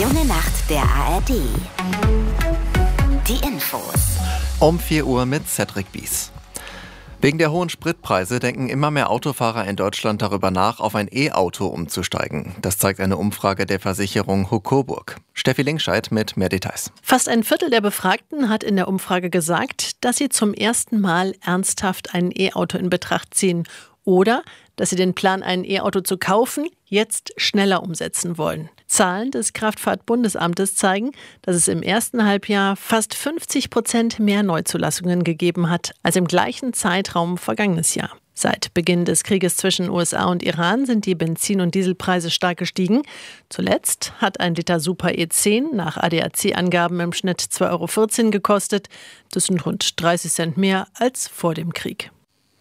junge Nacht der ARD. Die Infos. Um 4 Uhr mit Cedric Bies. Wegen der hohen Spritpreise denken immer mehr Autofahrer in Deutschland darüber nach, auf ein E-Auto umzusteigen. Das zeigt eine Umfrage der Versicherung Huck-Coburg. Steffi Linkscheid mit mehr Details. Fast ein Viertel der Befragten hat in der Umfrage gesagt, dass sie zum ersten Mal ernsthaft ein E-Auto in Betracht ziehen oder dass sie den Plan, ein E-Auto zu kaufen, jetzt schneller umsetzen wollen. Zahlen des Kraftfahrtbundesamtes zeigen, dass es im ersten Halbjahr fast 50% mehr Neuzulassungen gegeben hat als im gleichen Zeitraum vergangenes Jahr. Seit Beginn des Krieges zwischen USA und Iran sind die Benzin- und Dieselpreise stark gestiegen. Zuletzt hat ein Liter Super E10 nach ADAC-Angaben im Schnitt 2,14 € gekostet. Das sind rund 30 Cent mehr als vor dem Krieg.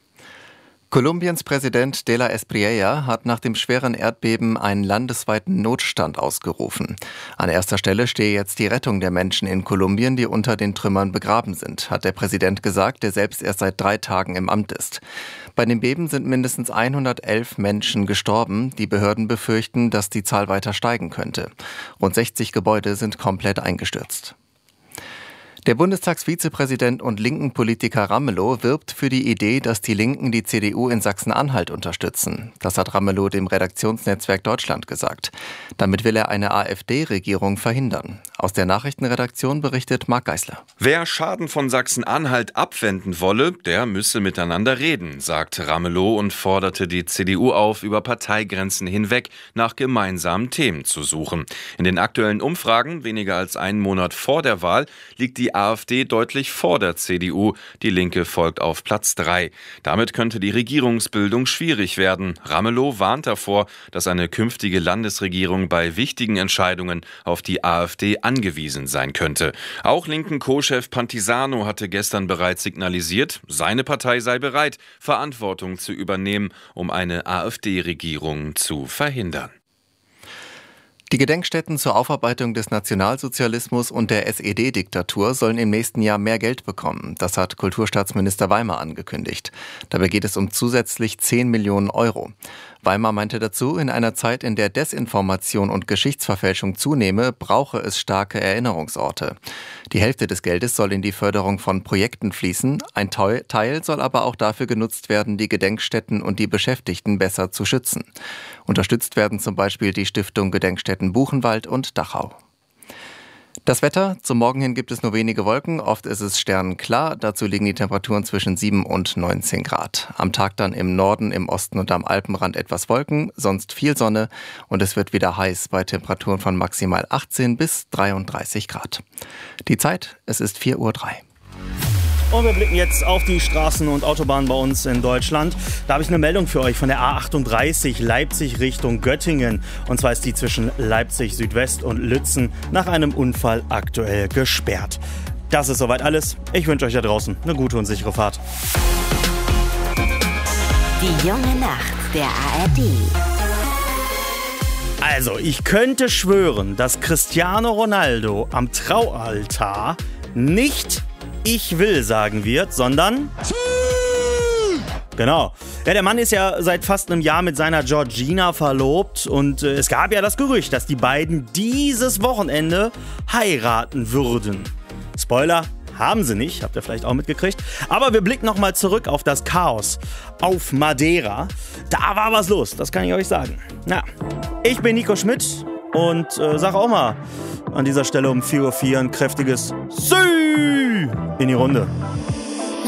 Kolumbiens Präsident de la Espriella hat nach dem schweren Erdbeben einen landesweiten Notstand ausgerufen. An erster Stelle stehe jetzt die Rettung der Menschen in Kolumbien, die unter den Trümmern begraben sind, hat der Präsident gesagt, der selbst erst seit 3 Tagen im Amt ist. Bei dem Beben sind mindestens 111 Menschen gestorben. Die Behörden befürchten, dass die Zahl weiter steigen könnte. Rund 60 Gebäude sind komplett eingestürzt. Der Bundestagsvizepräsident und linken Politiker Ramelow wirbt für die Idee, dass die Linken die CDU in Sachsen-Anhalt unterstützen. Das hat Ramelow dem Redaktionsnetzwerk Deutschland gesagt. Damit will er eine AfD-Regierung verhindern. Aus der Nachrichtenredaktion berichtet Marc Geisler. Wer Schaden von Sachsen-Anhalt abwenden wolle, der müsse miteinander reden, sagt Ramelow und forderte die CDU auf, über Parteigrenzen hinweg nach gemeinsamen Themen zu suchen. In den aktuellen Umfragen, weniger als einen Monat vor der Wahl, liegt die AfD deutlich vor der CDU. Die Linke folgt auf Platz 3. Damit könnte die Regierungsbildung schwierig werden. Ramelow warnt davor, dass eine künftige Landesregierung bei wichtigen Entscheidungen auf die AfD angewiesen sein könnte. Auch linken Co-Chef Pantisano hatte gestern bereits signalisiert, seine Partei sei bereit, Verantwortung zu übernehmen, um eine AfD-Regierung zu verhindern. Die Gedenkstätten zur Aufarbeitung des Nationalsozialismus und der SED-Diktatur sollen im nächsten Jahr mehr Geld bekommen. Das hat Kulturstaatsminister Weimer angekündigt. Dabei geht es um zusätzlich 10 Millionen Euro. Weimer meinte dazu, in einer Zeit, in der Desinformation und Geschichtsverfälschung zunehme, brauche es starke Erinnerungsorte. Die Hälfte des Geldes soll in die Förderung von Projekten fließen. Ein Teil soll aber auch dafür genutzt werden, die Gedenkstätten und die Beschäftigten besser zu schützen. Unterstützt werden zum Beispiel die Stiftung Gedenkstätten Buchenwald und Dachau. Das Wetter: Zum Morgen hin gibt es nur wenige Wolken, oft ist es sternenklar. Dazu liegen die Temperaturen zwischen 7 und 19 Grad. Am Tag dann im Norden, im Osten und am Alpenrand etwas Wolken, sonst viel Sonne und es wird wieder heiß bei Temperaturen von maximal 18 bis 33 Grad. Die Zeit: es ist 4:03 Uhr. Und wir blicken jetzt auf die Straßen und Autobahnen bei uns in Deutschland. Da habe ich eine Meldung für euch von der A38 Leipzig Richtung Göttingen. Und zwar ist die zwischen Leipzig Südwest und Lützen nach einem Unfall aktuell gesperrt. Das ist soweit alles. Ich wünsche euch da draußen eine gute und sichere Fahrt. Die junge Nacht der ARD. Also, ich könnte schwören, dass Cristiano Ronaldo am Traualtar nicht "Ich will" sagen wird, sondern genau. Ja, der Mann ist ja seit fast einem Jahr mit seiner Georgina verlobt und es gab ja das Gerücht, dass die beiden dieses Wochenende heiraten würden. Spoiler: haben sie nicht, habt ihr vielleicht auch mitgekriegt. Aber wir blicken nochmal zurück auf das Chaos auf Madeira. Da war was los, das kann ich euch sagen. Ja, ich bin Nico Schmidt und sag auch mal an dieser Stelle um 4:04 Uhr ein kräftiges Sü in die Runde.